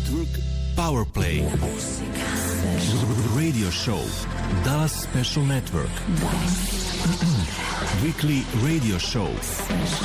Network Powerplay. Radio show Dallas Special Network. Weekly radio show